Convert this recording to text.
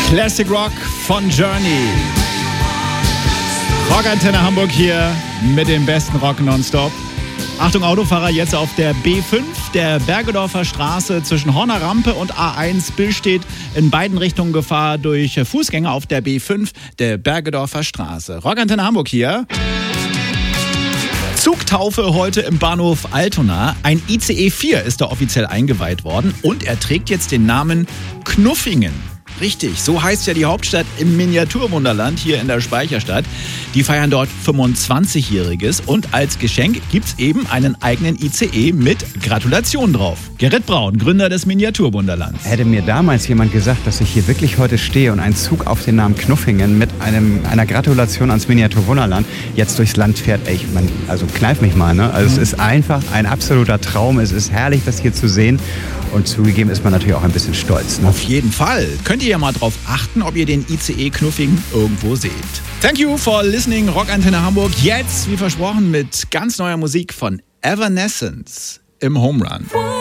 Classic Rock von Journey. Rockantenne Hamburg hier mit dem besten Rock nonstop. Achtung Autofahrer, jetzt auf der B5, der Bergedorfer Straße zwischen Horner Rampe und A1 besteht in beiden Richtungen Gefahr durch Fußgänger auf der B5, der Bergedorfer Straße. Rockantenne Hamburg hier. Zugtaufe heute im Bahnhof Altona. Ein ICE 4 ist da offiziell eingeweiht worden und er trägt jetzt den Namen Knuffingen. Richtig, so heißt ja die Hauptstadt im Miniaturwunderland hier in der Speicherstadt. Die feiern dort 25-Jähriges und als Geschenk gibt's eben einen eigenen ICE mit Gratulation drauf. Gerrit Braun, Gründer des Miniaturwunderlands. Hätte mir damals jemand gesagt, dass ich hier wirklich heute stehe und ein Zug auf den Namen Knuffingen mit einer Gratulation ans Miniaturwunderland jetzt durchs Land fährt, also kneif mich mal, ne? Also es ist einfach ein absoluter Traum. Es ist herrlich, das hier zu sehen. Und zugegeben ist man natürlich auch ein bisschen stolz. Ne? Auf jeden Fall. Könnt ihr ja mal drauf achten, ob ihr den ICE Knuffingen irgendwo seht. Thank you for listening, Rockantenne Hamburg. Jetzt, wie versprochen, mit ganz neuer Musik von Evanescence im Home Run.